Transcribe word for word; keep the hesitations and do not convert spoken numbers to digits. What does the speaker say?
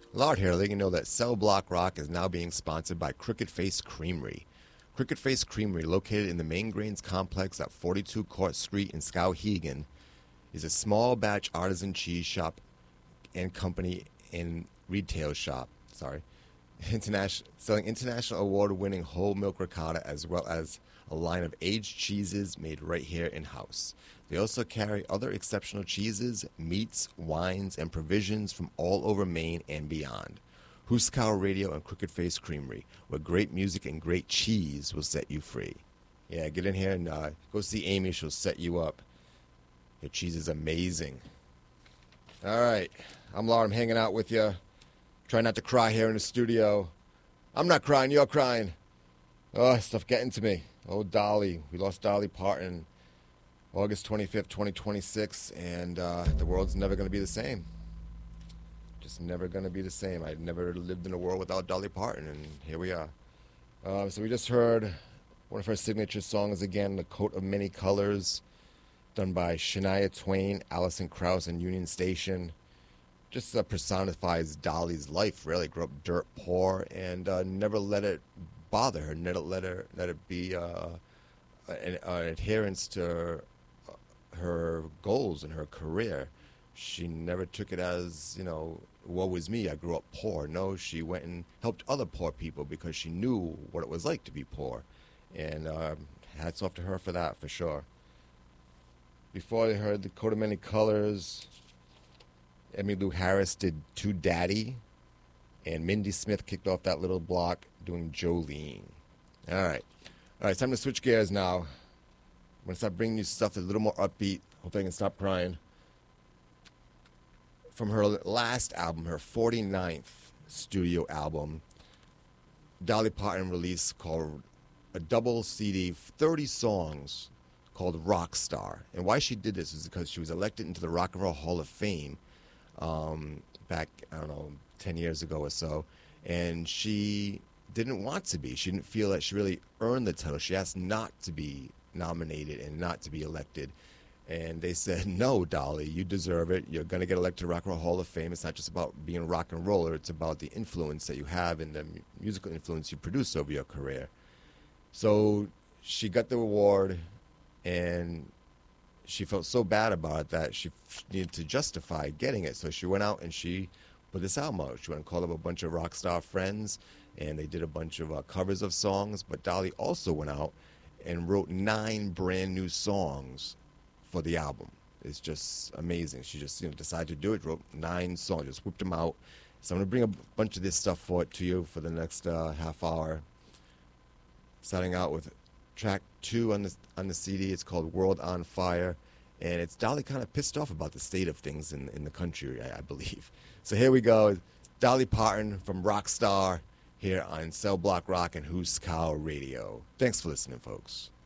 Lard here, letting you know that Cell Block Rock is now being sponsored by Crooked Face Creamery. Crooked Face Creamery, located in the Main Grains Complex at forty-two Court Street in Skowhegan, is a small batch artisan cheese shop and company and retail shop. Sorry, international selling international award-winning whole milk ricotta as well as a line of aged cheeses made right here in house. They also carry other exceptional cheeses, meats, wines, and provisions from all over Maine and beyond. Huskow Radio and Crooked Face Creamery, where great music and great cheese will set you free. Yeah, get in here and uh, go see Amy. She'll set you up. Your cheese is amazing. All right, I'm Lard. I'm hanging out with you. Try not to cry here in the studio. I'm not crying. You're crying. Oh, stuff getting to me. Oh, Dolly. We lost Dolly Parton August twenty-fifth, twenty twenty-six, and uh, the world's never going to be the same. Just never going to be the same. I'd never lived in a world without Dolly Parton, and here we are. Uh, so we just heard one of her signature songs again, The Coat of Many Colors, done by Shania Twain, Alison Krauss, and Union Station. Just uh, personifies Dolly's life, really. Grew up dirt poor and uh, never let it bother her, never let, her, let it be uh, an, an adherence to her, her goals and her career. She never took it as, you know, woe was me, I grew up poor. No, she went and helped other poor people because she knew what it was like to be poor. And uh, hats off to her for that, for sure. Before I heard The Coat of Many Colors, Emmylou Harris did To Daddy, and Mindy Smith kicked off that little block doing Jolene. All right. All right, it's time to switch gears now. I'm going to start bringing you stuff that's a little more upbeat. Hope I can stop crying. From her last album, her forty-ninth studio album, Dolly Parton released called a double C D, thirty songs, called Rockstar. And why she did this is because she was elected into the Rock and Roll Hall of Fame um, back, I don't know, ten years ago or so. And she didn't want to be. She didn't feel that she really earned the title. She asked not to be nominated and not to be elected. And they said, no, Dolly, you deserve it. You're going to get elected to Rock and Roll Hall of Fame. It's not just about being a rock and roller. It's about the influence that you have and the mu- musical influence you produce over your career. So she got the award, and she felt so bad about it that she f- needed to justify getting it. So she went out and she put this album out. She went and called up a bunch of rock star friends, and they did a bunch of uh, covers of songs. But Dolly also went out and wrote nine brand new songs for the album. It's just amazing. She just, you know, decided to do it, wrote nine songs, just whipped them out. So I'm going to bring a bunch of this stuff for to you for the next uh, half hour. Starting out with track two on the, on the C D. It's called World on Fire. And it's Dolly kind of pissed off about the state of things in, in the country, I, I believe. So here we go. Dolly Parton from Rockstar here on Cell Block Rock and Huskow Radio. Thanks for listening, folks.